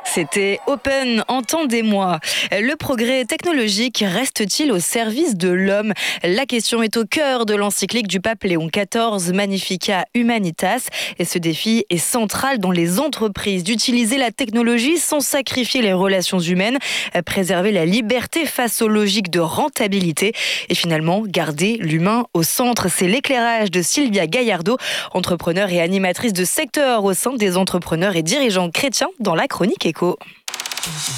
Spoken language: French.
C'était Open, entendez-moi. Le progrès technologique reste-t-il au service de l'homme ? La question est au cœur de l'encyclique du pape Léon XIV, Magnificat Humanitas. Et ce défi est central dans les entreprises, d'utiliser la technologie sans sacrifier les relations humaines, préserver la liberté face aux logiques de rentabilité et finalement garder l'humain au centre. C'est l'éclairage de Sylvia Gaillardeau, entrepreneure et animatrice de secteur au sein des entrepreneurs et dirigeants chrétiens dans la Chronique Éco.